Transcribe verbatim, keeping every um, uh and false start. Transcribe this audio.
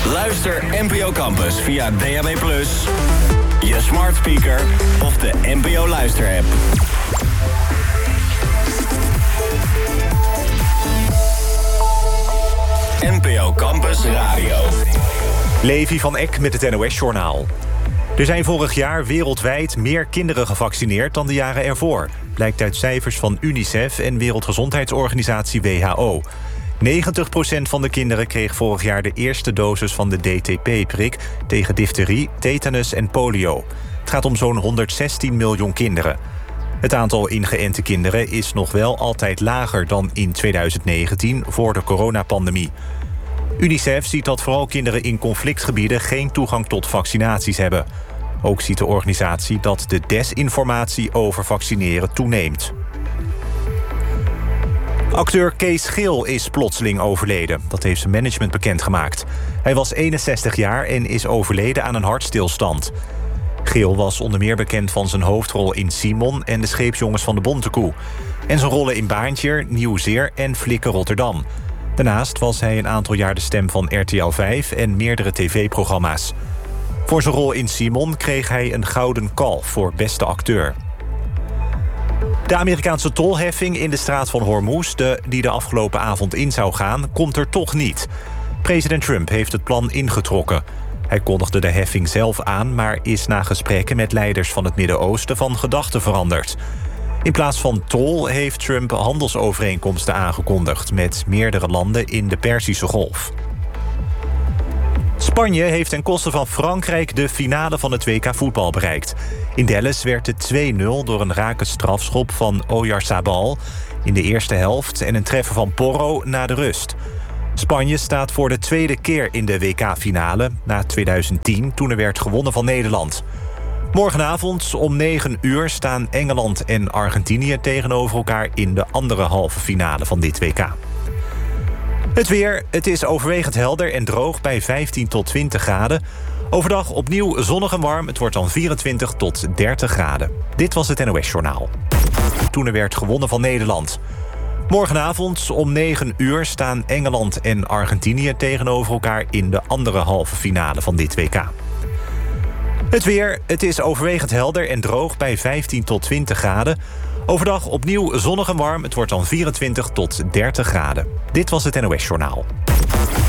Luister N P O Campus via D A B plus, je smart speaker of de N P O Luister-app. N P O Campus Radio. Levi van Eck met het N O S-journaal. Er zijn vorig jaar wereldwijd meer kinderen gevaccineerd dan de jaren ervoor. Blijkt uit cijfers van UNICEF en Wereldgezondheidsorganisatie W H O. negentig procent van de kinderen kreeg vorig jaar de eerste dosis van de D T P-prik... tegen difterie, tetanus en polio. Het gaat om zo'n honderdzestien miljoen kinderen. Het aantal ingeënte kinderen is nog wel altijd lager dan in tweeduizend negentien... voor de coronapandemie. UNICEF ziet dat vooral kinderen in conflictgebieden geen toegang tot vaccinaties hebben. Ook ziet de organisatie dat de desinformatie over vaccineren toeneemt. Acteur Kees Geel is plotseling overleden. Dat heeft zijn management bekendgemaakt. Hij was eenenzestig jaar en is overleden aan een hartstilstand. Geel was onder meer bekend van zijn hoofdrol in Simon en de Scheepsjongens van de Bontekoe. En zijn rollen in Baantje, Nieuwzeer en Flikken Rotterdam. Daarnaast was hij een aantal jaar de stem van R T L vijf en meerdere tv-programma's. Voor zijn rol in Simon kreeg hij een gouden kalf voor beste acteur. De Amerikaanse tolheffing in de straat van Hormuz, de, die de afgelopen avond in zou gaan, komt er toch niet. President Trump heeft het plan ingetrokken. Hij kondigde de heffing zelf aan, maar is na gesprekken met leiders van het Midden-Oosten van gedachten veranderd. In plaats van tol heeft Trump handelsovereenkomsten aangekondigd met meerdere landen in de Perzische Golf. Spanje heeft ten koste van Frankrijk de finale van het W K voetbal bereikt. In Dallas werd het twee nul door een rake strafschop van Oyarzabal in de eerste helft en een treffer van Porro na de rust. Spanje staat voor de tweede keer in de W K-finale na tweeduizend tien, toen er werd gewonnen van Nederland. Morgenavond om negen uur staan Engeland en Argentinië tegenover elkaar in de andere halve finale van dit W K. Het weer, het is overwegend helder en droog bij vijftien tot twintig graden. Overdag opnieuw zonnig en warm, het wordt dan vierentwintig tot dertig graden. Dit was het N O S-journaal. Toen er werd gewonnen van Nederland. Morgenavond om negen uur staan Engeland en Argentinië tegenover elkaar in de andere halve finale van dit W K. Het weer, het is overwegend helder en droog bij vijftien tot twintig graden. Overdag opnieuw zonnig en warm, het wordt dan vierentwintig tot dertig graden. Dit was het N O S-journaal.